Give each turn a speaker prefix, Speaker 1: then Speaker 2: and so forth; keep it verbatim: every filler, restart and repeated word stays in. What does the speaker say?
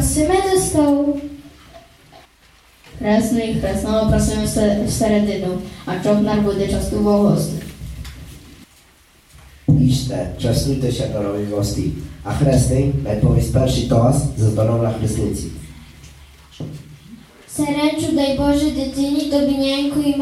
Speaker 1: Просимо до столу.
Speaker 2: Хресний, хресного просимо всередину, а чопнар буде частував гостей.
Speaker 3: Піште, частуйтеся до нових гостей, а хресний найповість перший тост за здоров'я хресниці.
Speaker 1: Серечу дай Боже дитині, тобі няньку і